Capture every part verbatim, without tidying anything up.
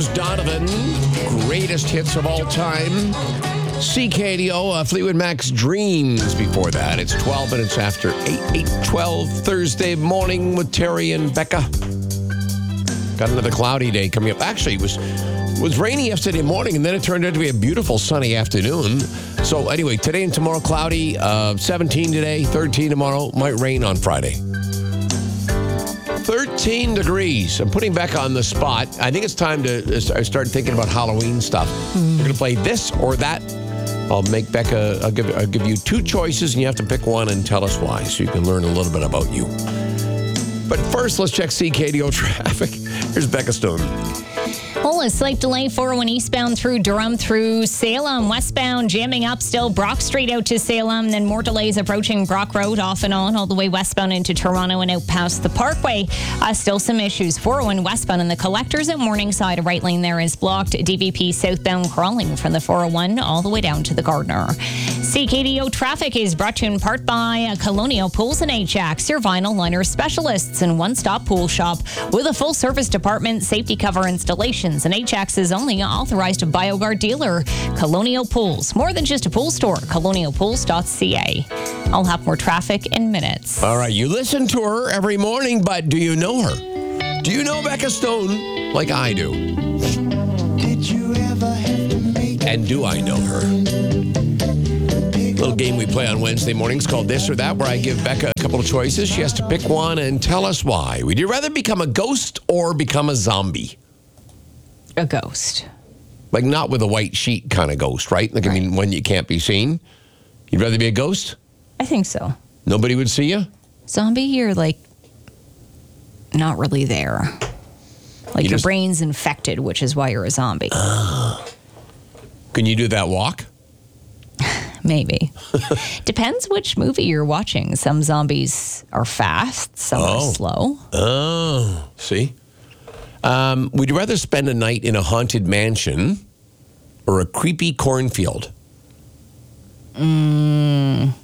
James Donovan, greatest hits of all time. C K D O, uh, Fleetwood Mac's Dreams before that. It's twelve minutes after eight, eight twelve Thursday morning with Terry and Becca. Got another cloudy day coming up. Actually, it was, was rainy yesterday morning, and then it turned out to be a beautiful sunny afternoon. So anyway, today and tomorrow cloudy, uh, seventeen today, thirteen tomorrow, might rain on Friday. thirteen degrees. I'm putting Becca on the spot. I think it's time to start thinking about Halloween stuff. Mm. We're going to play this or that. I'll make Becca, I'll give, I'll give you two choices, and you have to pick one and tell us why, so you can learn a little bit about you. But first, let's check C K D O traffic. Here's Becca Stone. Well, a slight delay four oh one eastbound through Durham through Salem. Westbound jamming up still Brock Street out to Salem. Then more delays approaching Brock Road off and on all the way westbound into Toronto and out past the Parkway. Uh, still some issues. four oh one westbound in the Collectors at Morningside. A right lane there is blocked. D V P southbound crawling from the four oh one all the way down to the Gardner. C K D O traffic is brought to you in part by Colonial Pools and Ajax, your vinyl liner specialists and one-stop pool shop with a full-service department, safety cover installations, and Ajax's only authorized BioGuard dealer, Colonial Pools. More than just a pool store, colonial pools dot c a. I'll have more traffic in minutes. All right, you listen to her every morning, but do you know her? Do you know Becca Stone like I do? Did you ever have to make and do I know her? Little game we play on Wednesday mornings called This or That, where I give Becca a couple of choices. She has to pick one and tell us why. Would you rather become a ghost or become a zombie? A ghost. Like not with a white sheet kind of ghost, right? Like, right. I mean, one you can't be seen. You'd rather be a ghost? I think so. Nobody would see you? Zombie, you're like not really there. Like you your just... brain's infected, which is why you're a zombie. Uh, can you do that walk? Maybe. Depends which movie you're watching. Some zombies are fast, some oh. are slow. Oh, see? Um, would you rather spend a night in a haunted mansion or a creepy cornfield? Mm,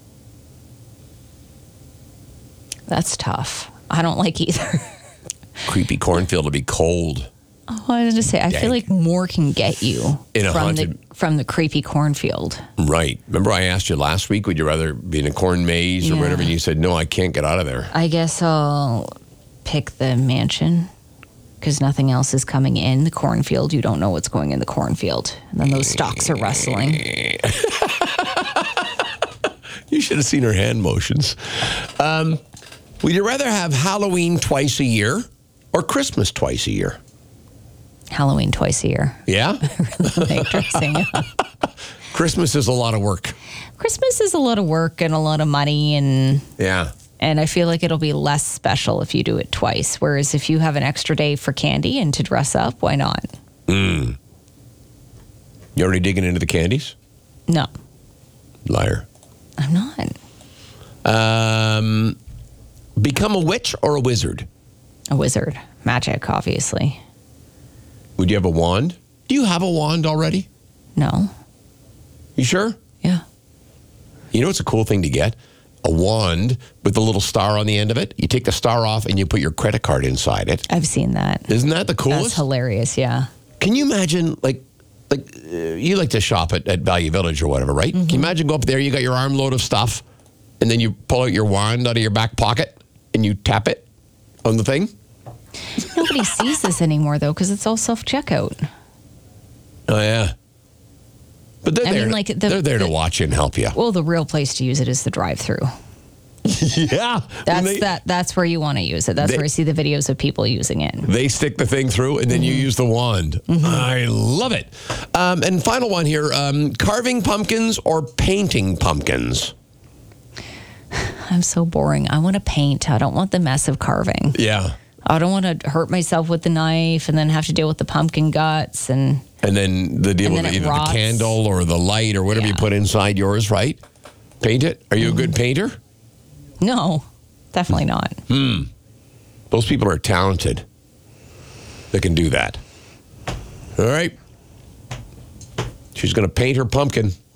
that's tough. I don't like either. Creepy cornfield will be cold. Oh, I was just say, I Dang. feel like more can get you in a from haunted... the from the creepy cornfield. Right. Remember I asked you last week, would you rather be in a corn maze or yeah. whatever? And you said, no, I can't get out of there. I guess I'll pick the mansion because nothing else is coming in the cornfield. You don't know what's going in the cornfield. And then those stalks are rustling. You should have seen her hand motions. Um, would you rather have Halloween twice a year or Christmas twice a year? Halloween twice a year. Yeah? Really like dressing up. Christmas is a lot of work. Christmas is a lot of work and a lot of money, and yeah. And I feel like it'll be less special if you do it twice. Whereas if you have an extra day for candy and to dress up, why not? Mm. You already digging into the candies? No. Liar. I'm not. Um, become a witch or a wizard? A wizard. Magic, obviously. Would you have a wand? Do you have a wand already? No. You sure? Yeah. You know what's a cool thing to get? A wand with a little star on the end of it. You take the star off and you put your credit card inside it. I've seen that. Isn't that the coolest? That's hilarious, yeah. Can you imagine, like, like uh, you like to shop at, at Value Village or whatever, right? Mm-hmm. Can you imagine go up there, you got your armload of stuff, and then you pull out your wand out of your back pocket and you tap it on the thing? Nobody sees this anymore, though, because it's all self-checkout. Oh, yeah. But they're, I there, mean, to, like the, they're there the, to watch you and help you. Well, the real place to use it is the drive-through. Yeah. That's they, that. That's where you want to use it. That's they, where I see the videos of people using it. They stick the thing through, and then mm-hmm. you use the wand. Mm-hmm. I love it. Um, and final one here, um, carving pumpkins or painting pumpkins? I'm so boring. I want to paint. I don't want the mess of carving. Yeah. I don't want to hurt myself with the knife and then have to deal with the pumpkin guts and and then the deal with the, either rots. the candle or the light or whatever yeah. you put inside yours, right? Paint it. Are you mm-hmm. a good painter? No, definitely not. Hmm. Those people are talented. They can do that. All right. She's going to paint her pumpkin.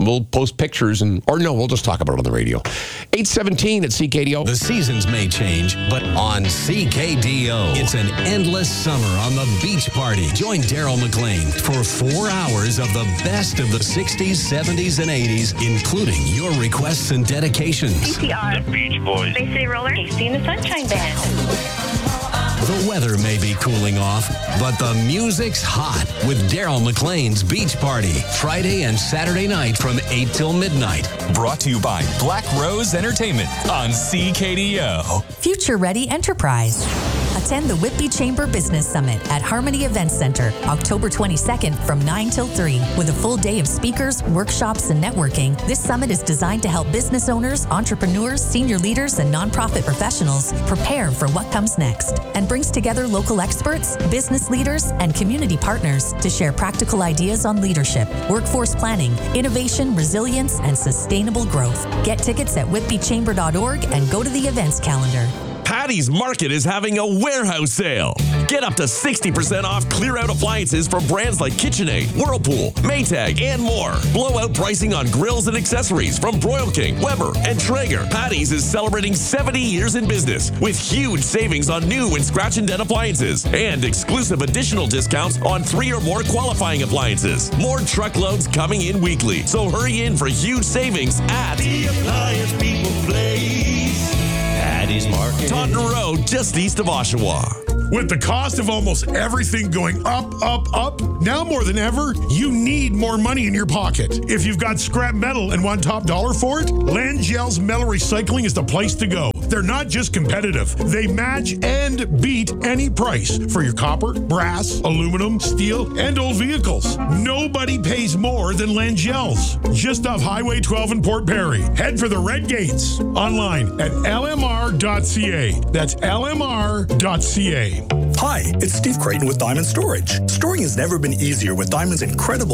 we'll post pictures and, or no, we'll just talk about it on the radio. eight seventeen at C K D O. The seasons may change, but on C K D O, it's an endless summer on the beach party. Join Daryl McLean for four hours of the best of the sixties, seventies, and eighties, including your requests and dedications. C P R. The Beach Boys. Bay City Roller. Casey and the Sunshine Band. The weather may be cooling off, but the music's hot with Daryl McLean's Beach Party. Friday and Saturday night from eight till midnight. Brought to you by Black Rose Entertainment on C K D O. Future Ready Enterprise. Attend the Whitby Chamber Business Summit at Harmony Event Center, October twenty-second from nine till three. With a full day of speakers, workshops, and networking, this summit is designed to help business owners, entrepreneurs, senior leaders, and nonprofit professionals prepare for what comes next, and brings together local experts, business leaders, and community partners to share practical ideas on leadership, workforce planning, innovation, resilience, and sustainable growth. Get tickets at whitby chamber dot org and go to the events calendar. Patty's Market is having a warehouse sale. Get up to sixty percent off clear-out appliances from brands like KitchenAid, Whirlpool, Maytag, and more. Blowout pricing on grills and accessories from Broil King, Weber, and Traeger. Patty's is celebrating seventy years in business with huge savings on new and scratch and dent appliances and exclusive additional discounts on three or more qualifying appliances. More truckloads coming in weekly, so hurry in for huge savings at The Appliance People Place. Patty's Market. Taunton Road, just east of Oshawa. With the cost of almost everything going up, up, up, now more than ever, you need more money in your pocket. If you've got scrap metal and want top dollar for it, Langell's Metal Recycling is the place to go. They're not just competitive. They match and beat any price for your copper, brass, aluminum, steel, and old vehicles. Nobody pays more than Langell's. Just off Highway twelve in Port Perry. Head for the Red Gates. Online at L M R dot C A. That's L M R dot C A. Hi, it's Steve Creighton with Diamond Storage. Storing has never been easier with Diamond's incredible